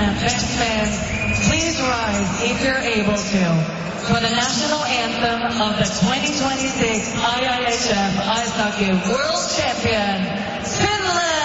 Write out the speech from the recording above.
fans, please rise if you're able to for the national anthem of the 2026 IIHF Ice Hockey World Champion, Finland!